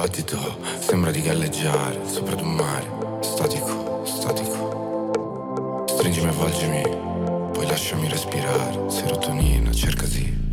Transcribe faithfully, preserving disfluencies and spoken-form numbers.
battito sembra di galleggiare sopra di un mare statico, statico. Stringimi, avvolgimi, poi lasciami respirare. Serotonina, cercasi